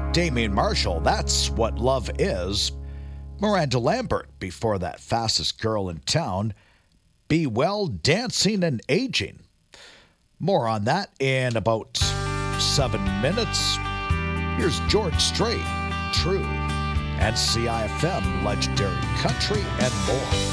Damien Marshall, That's What Love Is. Miranda Lambert, before that, Fastest Girl in Town. Be Well, Dancing and Aging. More on that in about 7 minutes. Here's George Strait, True, and CIFM, Legendary Country, and more.